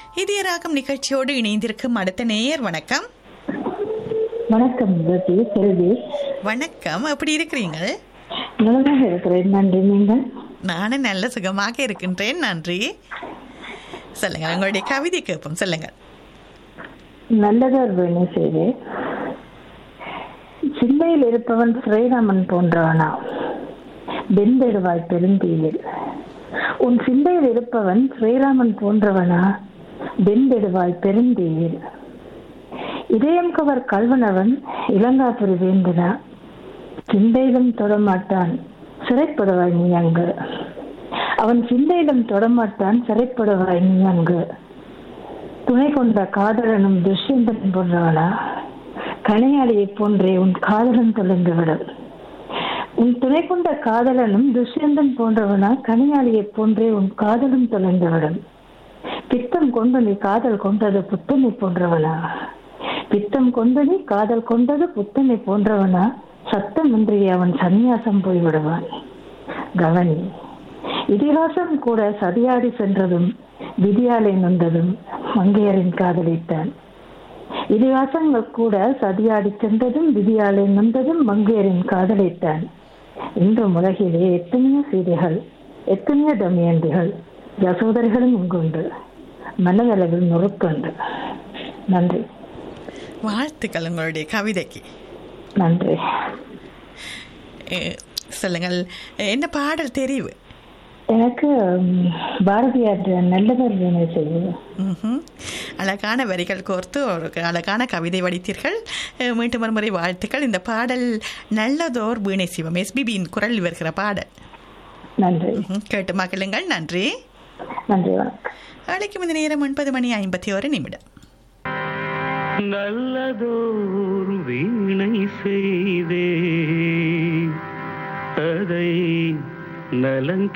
இதய ராகம் நிகழ்ச்சியோடு இணைந்திருக்கும் அடுத்த நேயர். வணக்கம். வணக்கம் செல்வி. வணக்கம், எப்படி இருக்கிறீங்க? நலமாக இருக்கிறேன், நன்றி. நீங்கள்? நானும் நல்ல சுகமாக இருக்கின்றேன், நன்றி. சொல்லுங்க, உங்களுடைய கவிதை கேட்போம், சொல்லுங்க. நல்லதோர் வேணி செய்து சிந்தையில் இருப்பவன் ஸ்ரீராமன் போன்றவனா, வெந்தெடுவாய் பெருந்தீயில். உன் சிந்தையில் இருப்பவன் ஸ்ரீராமன் போன்றவனா, வெந்தெடுவாய் பெருந்தீயில். இதயம் கவர் கல்வனவன் இலங்காபுரி வேந்தனா, சிந்தையிலும் தொடமாட்டான் சிறைப்படுவாய் நீ அங்கு. அவன் சிந்தையிலும் தொடமாட்டான் சிறைப்படுவாய் நீ அங்கு. துணை கொண்ட காதலனும் துஷ்யந்தன் போன்றவனா, கனையாளியை போன்றே உன் காதலன் தொலைந்துவிடும். உன் துணை கொண்ட காதலனும் துஷ்யந்தன் போன்றவனா, கனையாளியை போன்றே உன் காதலும் தொலைந்துவிடும். பித்தம் கொண்டு நீ காதல் கொண்டது புத்தனை போன்றவனா, பித்தம் கொண்டு நீ காதல் கொண்டது புத்தனை போன்றவனா, சத்தமின்றி அவன் சந்நியாசம் போய்விடுவான். கவனி, இதிகாசம் கூட சதியாடி சென்றதும் விதியாலை நொந்ததும் மங்கையரின் காதலித்தான். இதிகாசங்கள் கூட சதியாடி சென்றதும் விதியாலை நொந்ததும் மங்கையரின் காதலித்தான். இன்று உலகிலே எத்தனையோ சீதைகள், எத்தனையோ தமயந்திகள், யசோதரிகளும் இங்குண்டு. மனதளவில் நொறுக்குண்டு. நன்றி. வாழ்த்துக்கள் உங்களுடைய கவிதைக்கு. நன்றி. சொல்லுங்கள், என்ன பாடல் தெரிவு? எனக்கு பாரதியார் நல்லவர் வேணை செய்வது. அழகான வரிகள் கோர்த்து ஒரு அழகான கவிதை வடித்தீர்கள். மீண்டும் ஒரு முறை வாழ்த்துக்கள். இந்த பாடல் நல்லதோர் வீணை சிவம், எஸ்பிபியின் குரலில் வருகிற பாடல். நன்றி. கேட்டு மகிழுங்கள். நன்றி. நன்றி, வணக்கம். அழைக்கும் இந்த நேரம் 9:51. நல்லதோர் வீணை செய்தே அதை நலங்க